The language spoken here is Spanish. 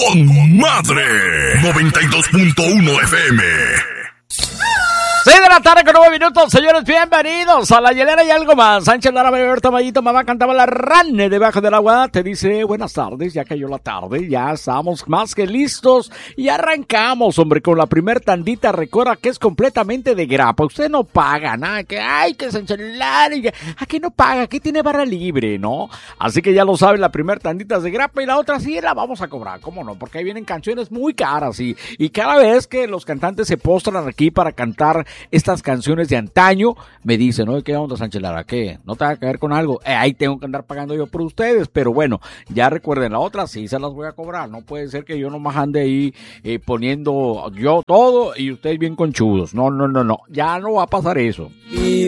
con madre. 92.1 FM. 6 de la tarde con 9 minutos, señores, bienvenidos a La Hielera y algo más. Sánchez Lara, Berto Mayito, mamá cantaba la rane debajo del agua. Te dice buenas tardes, ya cayó la tarde, ya estamos más que listos y arrancamos, hombre, con la primer tandita. Recuerda que es completamente de grapa, usted no paga nada, que hay que Sánchez Lara, aquí no paga, aquí tiene barra libre, ¿no? Así que ya lo saben, la primer tandita es de grapa y la otra sí la vamos a cobrar, ¿cómo no? Porque ahí vienen canciones muy caras y cada vez que los cantantes se postran aquí para cantar estas canciones de antaño, me dicen, ¿no? ¿Qué onda, Sánchez Lara? ¿Qué? ¿No te va a caer con algo? Ahí tengo que andar pagando yo por ustedes, pero bueno, ya recuerden, la otra sí se las voy a cobrar, no puede ser que yo nomás ande ahí poniendo yo todo y ustedes bien conchudos, no, ya no va a pasar eso.